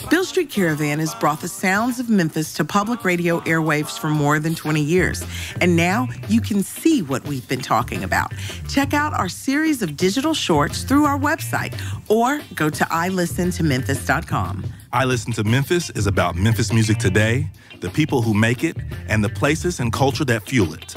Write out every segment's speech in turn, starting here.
Beale Street Caravan has brought the sounds of Memphis to public radio airwaves for more than 20 years. And now you can see what we've been talking about. Check out our series of digital shorts through our website or go to ilistentomemphis.com. I Listen to Memphis is about Memphis music today, the people who make it, and the places and culture that fuel it.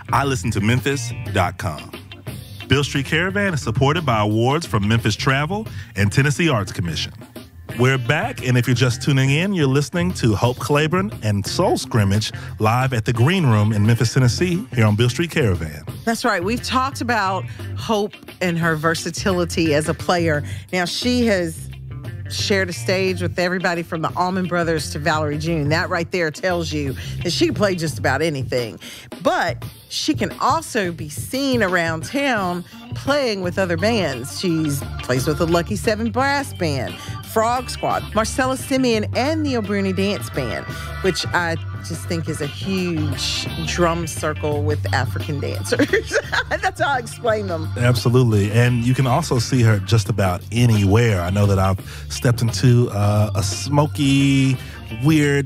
ilistentomemphis.com. Beale Street Caravan is supported by awards from Memphis Travel and Tennessee Arts Commission. We're back, and if you're just tuning in, you're listening to Hope Claiborne and Soul Scrimmage live at the Green Room in Memphis, Tennessee, here on Beale Street Caravan. That's right. We've talked about Hope and her versatility as a player. Now, she has shared a stage with everybody from the Allman Brothers to Valerie June. That right there tells you that she can play just about anything. But she can also be seen around town playing with other bands. She plays with the Lucky Seven Brass Band, Frog Squad, Marcella Simeon, and the O'Brien Dance Band, which I just think is a huge drum circle with African dancers. That's how I explain them. Absolutely. And you can also see her just about anywhere. I know that I've stepped into a smoky, weird,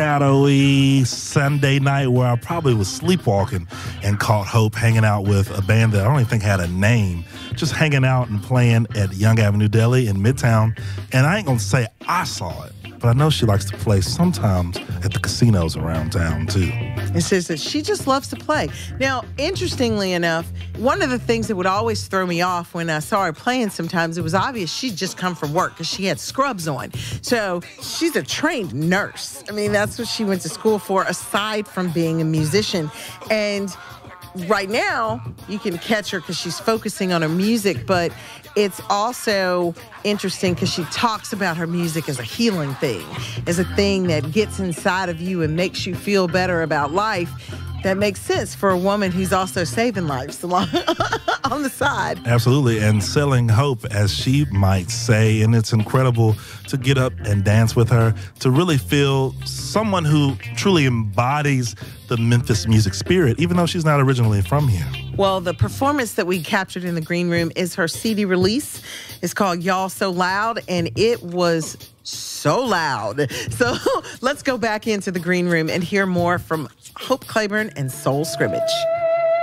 shadowy Sunday night where I probably was sleepwalking and caught Hope hanging out with a band that I don't even think had a name, just hanging out and playing at Young Avenue Deli in Midtown. And I ain't gonna say I saw it, but I know she likes to play sometimes at the casinos around town too. It says that she just loves to play. Now, interestingly enough, one of the things that would always throw me off when I saw her playing sometimes, it was obvious she'd just come from work because she had scrubs on. So she's a trained nurse. I mean, that's what she went to school for, aside from being a musician. And right now, you can catch her because she's focusing on her music, but it's also interesting because she talks about her music as a healing thing, as a thing that gets inside of you and makes you feel better about life. That makes sense for a woman who's also saving lives on the side. Absolutely, and selling hope, as she might say, and it's incredible to get up and dance with her, to really feel someone who truly embodies the Memphis music spirit, even though she's not originally from here. Well, the performance that we captured in the Green Room is her CD release. It's called Y'all So Loud, and it was so loud. So let's go back into the Green Room and hear more from Hope Claiborne and Soul Scrimmage.